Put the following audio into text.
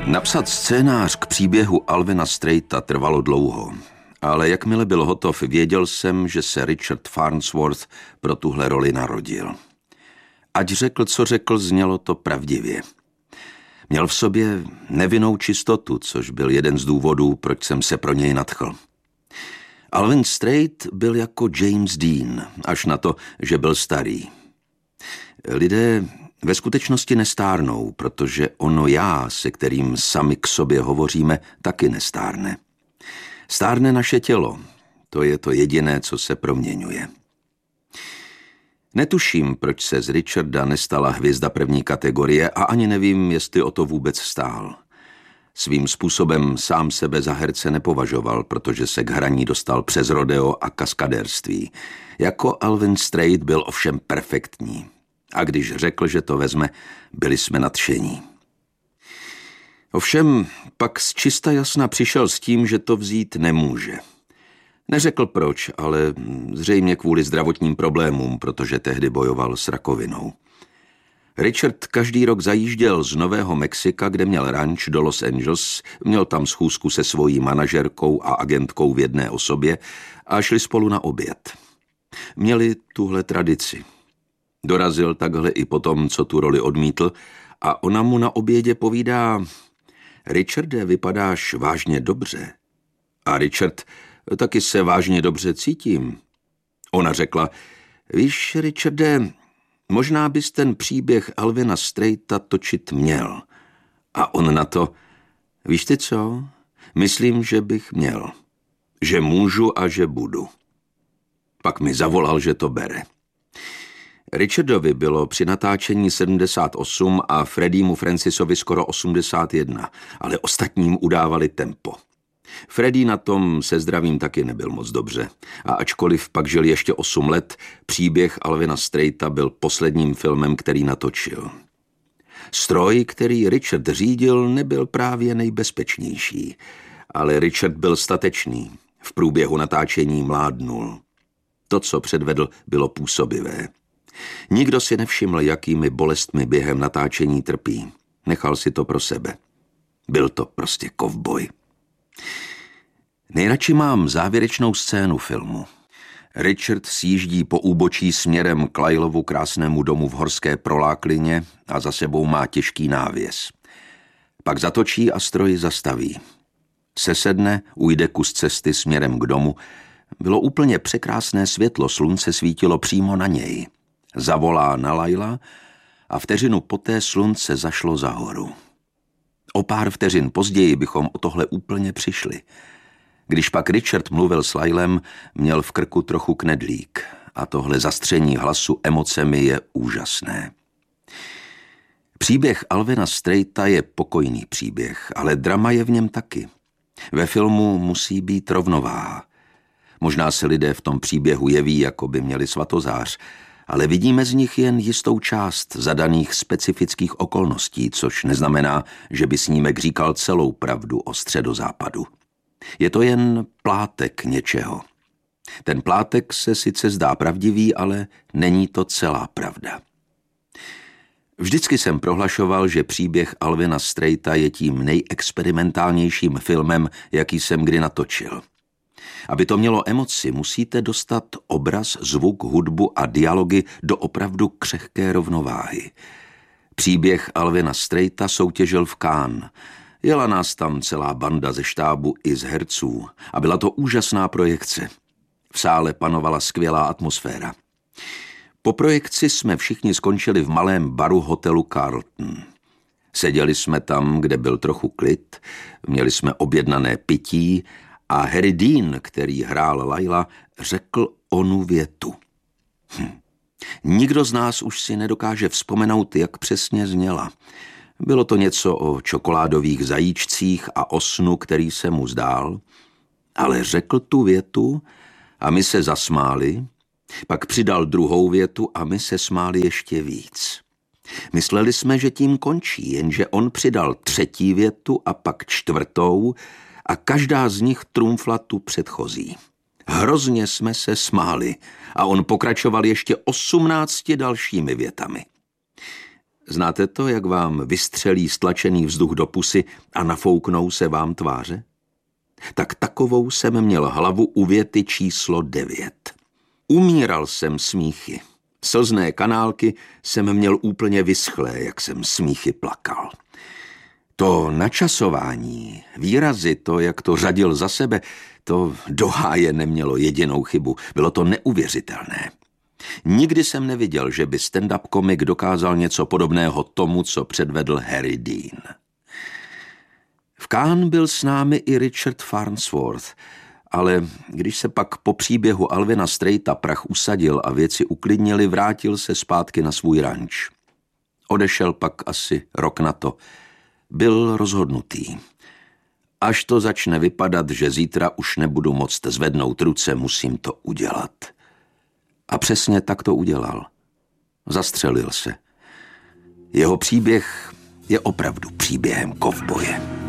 Napsat scénář k příběhu Alvina Streita trvalo dlouho, ale jakmile byl hotov, věděl jsem, že se Richard Farnsworth pro tuhle roli narodil. Ať řekl, co řekl, znělo to pravdivě. Měl v sobě nevinnou čistotu, což byl jeden z důvodů, proč jsem se pro něj nadchl. Alvin Streit byl jako James Dean, až na to, že byl starý. Lidé ve skutečnosti nestárnou, protože ono já, se kterým sami k sobě hovoříme, taky nestárne. Stárne naše tělo, to je to jediné, co se proměňuje. Netuším, proč se z Richarda nestala hvězda první kategorie a ani nevím, jestli o to vůbec stál. Svým způsobem sám sebe za herce nepovažoval, protože se k hraní dostal přes rodeo a kaskadérství. Jako Alvin Streit byl ovšem perfektní. A když řekl, že to vezme, byli jsme nadšení. Ovšem pak z čista jasna přišel s tím, že to vzít nemůže. Neřekl proč, ale zřejmě kvůli zdravotním problémům, protože tehdy bojoval s rakovinou. Richard každý rok zajížděl z Nového Mexika, kde měl ranč, do Los Angeles, měl tam schůzku se svojí manažerkou a agentkou v jedné osobě a šli spolu na oběd. Měli tuhle tradici. Dorazil takhle i potom, co tu roli odmítl, a ona mu na obědě povídá: Richarde, vypadáš vážně dobře. A Richard: taky se vážně dobře cítím. Ona řekla: víš, Richarde, možná bys ten příběh Alvina Streita točit měl. A on na to: víš ty co? Myslím, že bych měl. Že můžu a že budu. Pak mi zavolal, že to bere. Richardovi bylo při natáčení 78 a Freddymu Francisovi skoro 81, ale ostatním udávali tempo. Freddy na tom se zdravím taky nebyl moc dobře a ačkoliv pak žil ještě 8 let, příběh Alvina Streita byl posledním filmem, který natočil. Stroj, který Richard řídil, nebyl právě nejbezpečnější, ale Richard byl statečný. V průběhu natáčení mládnul. To, co předvedl, bylo působivé. Nikdo si nevšiml, jakými bolestmi během natáčení trpí. Nechal si to pro sebe. Byl to prostě kovboj. Nejradši mám závěrečnou scénu filmu. Richard sjíždí po úbočí směrem k Lylovu krásnému domu v horské proláklině a za sebou má těžký návěs. Pak zatočí a stroj zastaví. Sesedne, ujde kus cesty směrem k domu. Bylo úplně překrásné světlo, slunce svítilo přímo na něj. Zavolá na Lyla a vteřinu poté slunce zašlo za horu. O pár vteřin později bychom o tohle úplně přišli. Když pak Richard mluvil s Lylem, měl v krku trochu knedlík a tohle zastření hlasu emocemi je úžasné. Příběh Alvina Streita je pokojný příběh, ale drama je v něm taky. Ve filmu musí být rovnováha. Možná se lidé v tom příběhu jeví, jako by měli svatozář, ale vidíme z nich jen jistou část zadaných specifických okolností, což neznamená, že by snímek říkal celou pravdu o středozápadu. Je to jen plátek něčeho. Ten plátek se sice zdá pravdivý, ale není to celá pravda. Vždycky jsem prohlašoval, že příběh Alvina Streita je tím nejexperimentálnějším filmem, jaký jsem kdy natočil. Aby to mělo emoci, musíte dostat obraz, zvuk, hudbu a dialogy do opravdu křehké rovnováhy. Příběh Alvina Streita soutěžil v Cannes. Jela nás tam celá banda ze štábu i z herců a byla to úžasná projekce. V sále panovala skvělá atmosféra. Po projekci jsme všichni skončili v malém baru hotelu Carlton. Seděli jsme tam, kde byl trochu klid, měli jsme objednané pití a Harry Dean, který hrál Lyla, řekl onu větu. Nikdo z nás už si nedokáže vzpomenout, jak přesně zněla. Bylo to něco o čokoládových zajíčcích a o snu, který se mu zdál, ale řekl tu větu a my se zasmáli, pak přidal druhou větu a my se smáli ještě víc. Mysleli jsme, že tím končí, jenže on přidal třetí větu a pak čtvrtou a každá z nich trumfla tu předchozí. Hrozně jsme se smáli a on pokračoval ještě 18 dalšími větami. Znáte to, jak vám vystřelí stlačený vzduch do pusy a nafouknou se vám tváře? Tak takovou jsem měl hlavu u věty číslo 9. Umíral jsem smíchy. Slzné kanálky jsem měl úplně vyschlé, jak jsem smíchy plakal. To načasování, výrazy, to, jak to řadil za sebe, to do háje nemělo jedinou chybu. Bylo to neuvěřitelné. Nikdy jsem neviděl, že by stand-up komik dokázal něco podobného tomu, co předvedl Harry Dean. V Cannes byl s námi i Richard Farnsworth, ale když se pak po příběhu Alvina Streita prach usadil a věci uklidnili, vrátil se zpátky na svůj ranč. Odešel pak asi rok na to. Byl rozhodnutý. Až to začne vypadat, že zítra už nebudu moct zvednout ruce, musím to udělat. A přesně tak to udělal. Zastřelil se. Jeho příběh je opravdu příběhem kovboje.